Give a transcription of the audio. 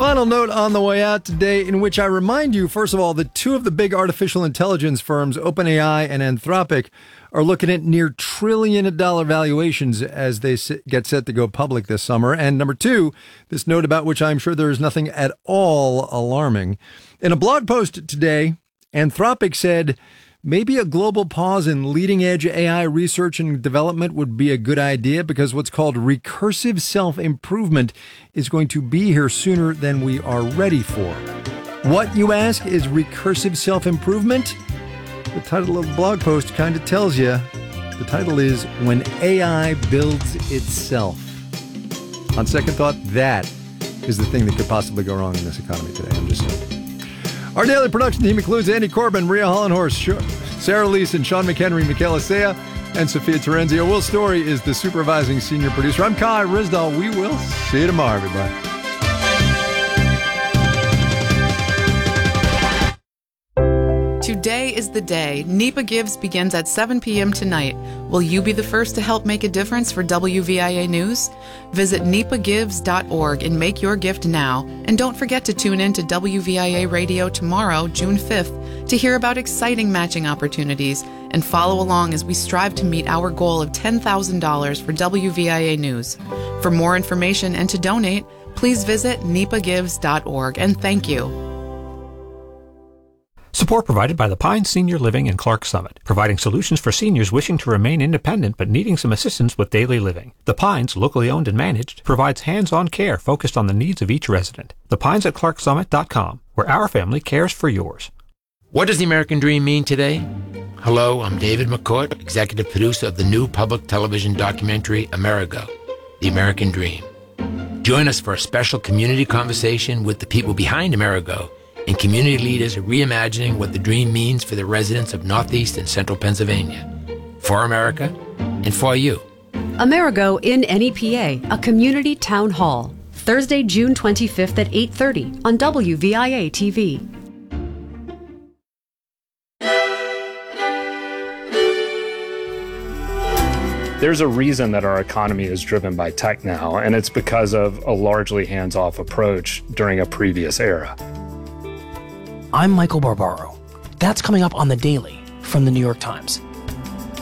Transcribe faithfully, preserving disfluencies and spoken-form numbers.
Final note on the way out today, in which I remind you, first of all, that two of the big artificial intelligence firms, OpenAI and Anthropic, are looking at near trillion dollar valuations as they get set to go public this summer. And number two, this note about which I'm sure there is nothing at all alarming. In a blog post today, Anthropic said maybe a global pause in leading-edge A I research and development would be a good idea because what's called recursive self-improvement is going to be here sooner than we are ready for. What, you ask, is recursive self-improvement? The title of the blog post kind of tells you. The title is When A I Builds Itself. On second thought, that is the thing that could possibly go wrong in this economy today. I'm just saying. Our daily production team includes Andy Corbin, Maria Hollenhorst, Sarah Leeson, Sean McHenry, Michaela Sea, and Sophia Terenzio. Will Story is the supervising senior producer. I'm Kai Rizdal. We will see you tomorrow, everybody. Today is the day. NEPA Gives begins at seven p.m. tonight. Will you be the first to help make a difference for W V I A News? Visit nepa gives dot org and make your gift now. And don't forget to tune in to W V I A Radio tomorrow, June fifth, to hear about exciting matching opportunities and follow along as we strive to meet our goal of ten thousand dollars for W V I A News. For more information and to donate, please visit nepa gives dot org. And thank you. Support provided by the Pines Senior Living in Clark Summit, providing solutions for seniors wishing to remain independent but needing some assistance with daily living. The Pines, locally owned and managed, provides hands-on care focused on the needs of each resident. The Pines at clark summit dot com, where our family cares for yours. What does the American Dream mean today? Hello, I'm David McCourt, executive producer of the new public television documentary, Amerigo, The American Dream. Join us for a special community conversation with the people behind Amerigo and community leaders reimagining what the dream means for the residents of Northeast and Central Pennsylvania. For America and for you. Amerigo in N E P A, a community town hall. Thursday, June twenty-fifth at eight thirty on W V I A T V. There's a reason that our economy is driven by tech now, and it's because of a largely hands-off approach during a previous era. I'm Michael Barbaro. That's coming up on The Daily from The New York Times.